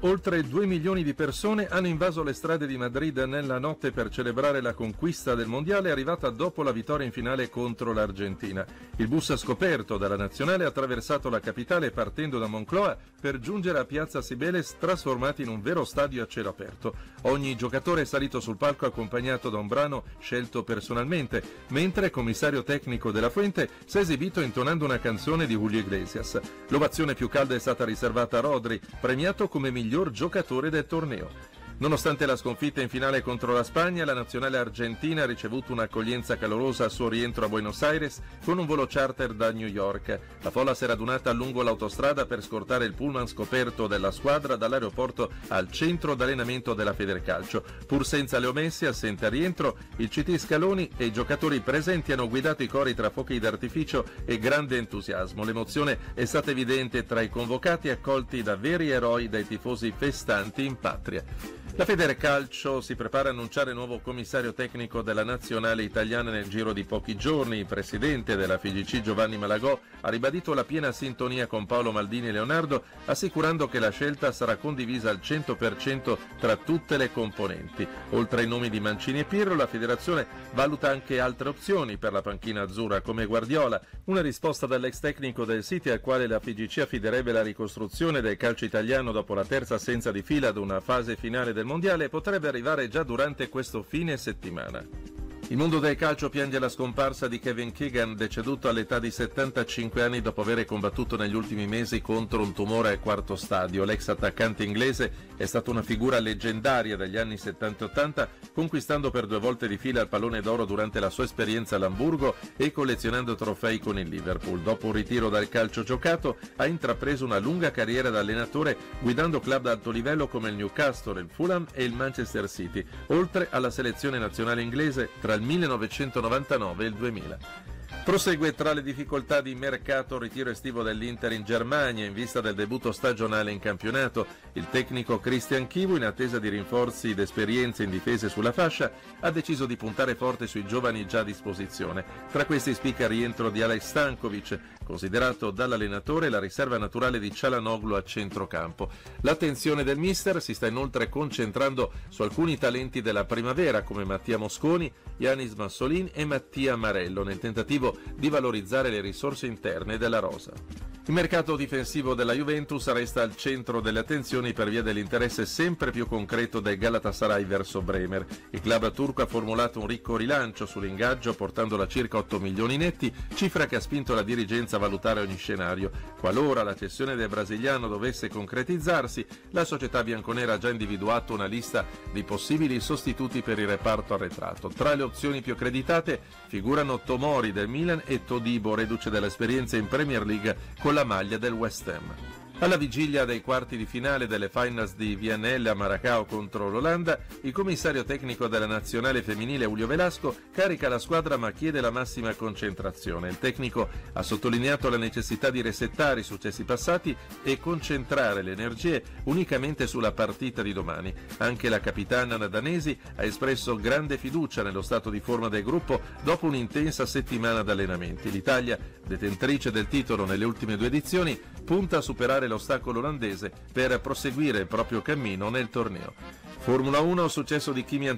Oltre 2 milioni di persone hanno invaso le strade di Madrid nella notte per celebrare la conquista del mondiale arrivata dopo la vittoria in finale contro l'Argentina. Il bus scoperto dalla nazionale ha attraversato la capitale partendo da Moncloa per giungere a Piazza Cibeles, trasformati in un vero stadio a cielo aperto. Ogni giocatore è salito sul palco accompagnato da un brano scelto personalmente, mentre il commissario tecnico della Fuente si è esibito intonando una canzone di Julio Iglesias. L'ovazione più calda è stata riservata a Rodri, premiato come miglior giocatore del torneo. Nonostante la sconfitta in finale contro la Spagna, la nazionale argentina ha ricevuto un'accoglienza calorosa al suo rientro a Buenos Aires con un volo charter da New York. La folla si è radunata lungo l'autostrada per scortare il pullman scoperto della squadra dall'aeroporto al centro d'allenamento della Federcalcio. Pur senza Leo Messi, assente a rientro, il CT Scaloni e i giocatori presenti hanno guidato i cori tra fuochi d'artificio e grande entusiasmo. L'emozione è stata evidente tra i convocati accolti da veri eroi dai tifosi festanti in patria. La Federcalcio si prepara a annunciare il nuovo commissario tecnico della nazionale italiana nel giro di pochi giorni. Il presidente della FIGC Giovanni Malagò ha ribadito la piena sintonia con Paolo Maldini e Leonardo, assicurando che la scelta sarà condivisa al 100% tra tutte le componenti. Oltre ai nomi di Mancini e Pirlo, la federazione valuta anche altre opzioni per la panchina azzurra, come Guardiola, una risposta dall'ex tecnico del City al quale la FIGC affiderebbe la ricostruzione del calcio italiano dopo la terza assenza di fila ad una fase finale del mondiale potrebbe arrivare già durante questo fine settimana. Il mondo del calcio piange la scomparsa di Kevin Keegan, deceduto all'età di 75 anni dopo aver combattuto negli ultimi mesi contro un tumore al quarto stadio. L'ex attaccante inglese è stato una figura leggendaria degli anni 70 e 80, conquistando per 2 volte di fila il pallone d'oro durante la sua esperienza all'Amburgo e collezionando trofei con il Liverpool. Dopo un ritiro dal calcio giocato, ha intrapreso una lunga carriera da allenatore, guidando club d'alto livello come il Newcastle, il Fulham e il Manchester City, oltre alla selezione nazionale inglese tra il 1999 e il 2000. Prosegue tra le difficoltà di mercato il ritiro estivo dell'Inter in Germania in vista del debutto stagionale in campionato. Il tecnico Christian Chivu, in attesa di rinforzi ed esperienze in difesa sulla fascia, ha deciso di puntare forte sui giovani già a disposizione. Tra questi spicca il rientro di Alex Stankovic, considerato dall'allenatore la riserva naturale di Çalhanoğlu a centrocampo. L'attenzione del mister si sta inoltre concentrando su alcuni talenti della primavera come Mattia Mosconi, Yanis Massolin e Mattia Marello, nel tentativo di valorizzare le risorse interne della rosa. Il mercato difensivo della Juventus resta al centro delle attenzioni per via dell'interesse sempre più concreto del Galatasaray verso Bremer. Il club turco ha formulato un ricco rilancio sull'ingaggio portandolo a circa 8 milioni netti, cifra che ha spinto la dirigenza a valutare ogni scenario. Qualora la cessione del brasiliano dovesse concretizzarsi, la società bianconera ha già individuato una lista di possibili sostituti per il reparto arretrato. Tra le opzioni più accreditate figurano Tomori del Milan e Todibo, reduce dall'esperienza in Premier League con la maglia del West Ham. Alla vigilia dei quarti di finale delle finals di VNL a Maracao contro l'Olanda, il commissario tecnico della nazionale femminile Julio Velasco carica la squadra ma chiede la massima concentrazione. Il tecnico ha sottolineato la necessità di resettare i successi passati e concentrare le energie unicamente sulla partita di domani. Anche la capitana danesi ha espresso grande fiducia nello stato di forma del gruppo dopo un'intensa settimana di allenamenti. L'Italia, detentrice del titolo nelle ultime 2 edizioni, punta a superare l'ostacolo olandese per proseguire il proprio cammino nel torneo. Formula 1, successo di Kimi